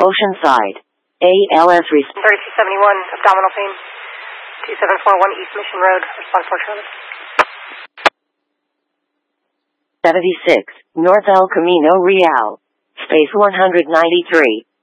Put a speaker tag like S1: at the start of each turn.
S1: Oceanside. ALS
S2: 3271, abdominal pain. 2741 East Mission Road, response for Charlotte.
S1: 76, North El Camino Real. Space 193.